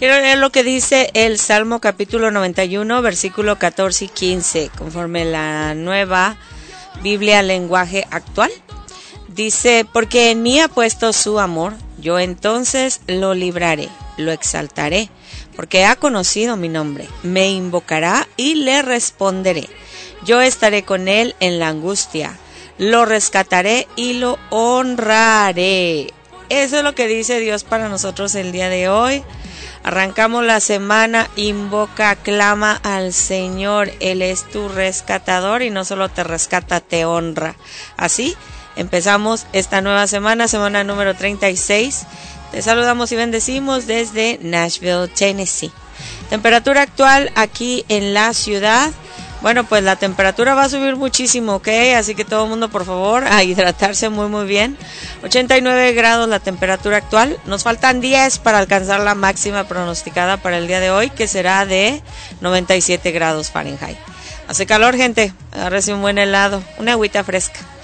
Quiero leer lo que dice el Salmo capítulo 91, versículo 14 y 15, conforme la nueva Biblia lenguaje actual. Dice, porque en mí ha puesto su amor, yo entonces lo libraré, lo exaltaré, porque ha conocido mi nombre. Me invocará y le responderé. Yo estaré con él en la angustia, lo rescataré y lo honraré. Eso es lo que dice Dios para nosotros el día de hoy. Arrancamos la semana, invoca, clama al Señor. Él es tu rescatador y no solo te rescata, te honra. Así empezamos esta nueva semana, semana número 36. Te saludamos y bendecimos desde Nashville, Tennessee. Temperatura actual aquí en la ciudad. Bueno, pues la temperatura va a subir muchísimo, ¿ok? Así que todo el mundo, por favor, a hidratarse muy bien. 89 grados la temperatura actual. Nos faltan 10 para alcanzar la máxima pronosticada para el día de hoy, que será de 97 grados Fahrenheit. Hace calor, gente. Agárrese un buen helado, una agüita fresca.